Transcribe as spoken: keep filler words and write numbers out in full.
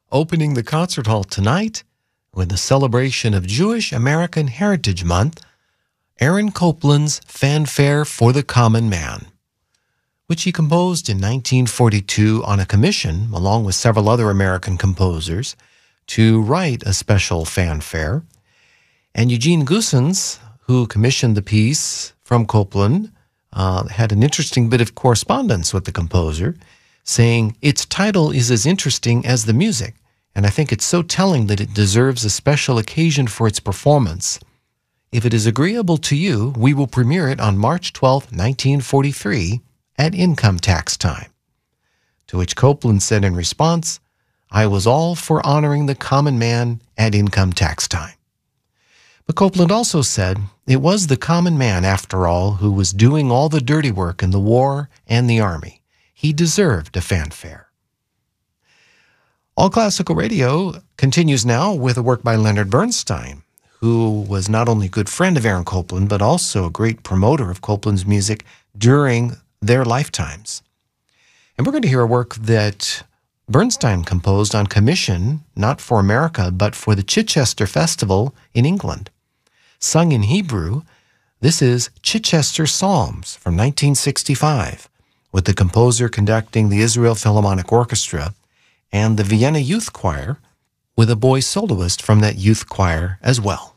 Opening the concert hall tonight with the celebration of Jewish American Heritage Month, Aaron Copland's Fanfare for the Common Man, which he composed in nineteen forty-two on a commission, along with several other American composers, to write a special fanfare. And Eugene Goossens, who commissioned the piece from Copland, uh, had an interesting bit of correspondence with the composer, saying, "Its title is as interesting as the music, and I think it's so telling that it deserves a special occasion for its performance. If it is agreeable to you, we will premiere it on March twelfth, nineteen forty-three, at income tax time." To which Copland said in response, "I was all for honoring the common man at income tax time." But Copland also said it was the common man, after all, who was doing all the dirty work in the war and the army. He deserved a fanfare. All Classical Radio continues now with a work by Leonard Bernstein, who was not only a good friend of Aaron Copland, but also a great promoter of Copland's music during their lifetimes. And we're going to hear a work that Bernstein composed on commission, not for America, but for the Chichester Festival in England. Sung in Hebrew, this is Chichester Psalms from nineteen sixty-five, with the composer conducting the Israel Philharmonic Orchestra and the Vienna Youth Choir, with a boy soloist from that youth choir as well.